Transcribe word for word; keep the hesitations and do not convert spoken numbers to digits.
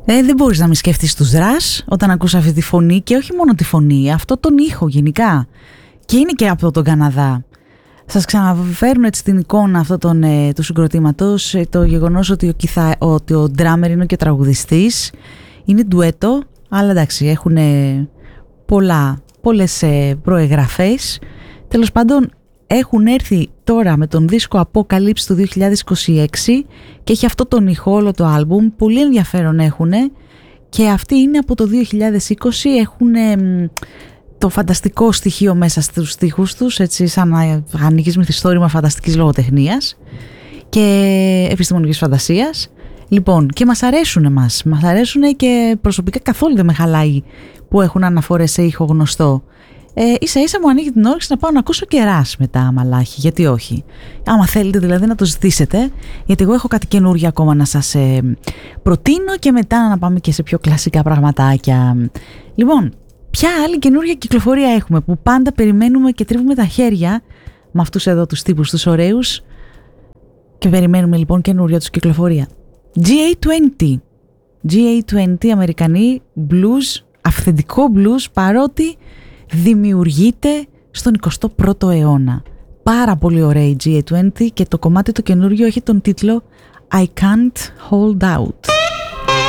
Ε, δεν μπορείς να μην σκέφτεις τους Rush όταν ακούς αυτή τη φωνή, και όχι μόνο τη φωνή, αυτό τον ήχο γενικά. Και είναι και από τον Καναδά. Σας ξαναφέρουν έτσι την εικόνα αυτό τον, ε, του συγκροτήματος, ε, το γεγονός ότι ο, κιθα, ότι ο drummer είναι και ο τραγουδιστής. Είναι ντουέτο, αλλά εντάξει, έχουν ε, πολλά, πολλές ε, προεγραφές. Τέλος πάντων, έχουν έρθει τώρα με τον δίσκο Apocalypse του δύο χιλιάδες είκοσι έξι και έχει αυτό τον ηχό όλο το άλμπουμ, πολύ ενδιαφέρον έχουν, και αυτοί είναι από το δύο χιλιάδες είκοσι, έχουν ε, το φανταστικό στοιχείο μέσα στους στίχους τους, έτσι σαν να ανοίγεις μυθιστόρημα φανταστικής λογοτεχνίας και επιστημονικής φαντασίας. Λοιπόν, και μας αρέσουν εμάς, μας αρέσουν, και προσωπικά καθόλου δεν με χαλάει που έχουν αναφορές σε ήχο γνωστό. Ε, ίσα ίσα μου ανοίγει την όρεξη να πάω να ακούσω και Rush μετά, μαλάχη, γιατί όχι. Άμα θέλετε δηλαδή να το ζητήσετε, γιατί εγώ έχω κάτι καινούργιο ακόμα να σας ε, προτείνω, και μετά να πάμε και σε πιο κλασικά πραγματάκια. Λοιπόν, ποια άλλη καινούργια κυκλοφορία έχουμε που πάντα περιμένουμε και τρίβουμε τα χέρια με αυτούς εδώ τους τύπους τους ωραίους, και περιμένουμε λοιπόν καινούργια τους κυκλοφορία. τζι έι είκοσι. τζι έι είκοσι, Αμερικανοί, blues, αυθεντικό blues, παρότι δημιουργείται στον εικοστό πρώτο αιώνα. Πάρα πολύ ωραία η τζι έι είκοσι, και το κομμάτι το καινούργιο έχει τον τίτλο I Can't Hold Out.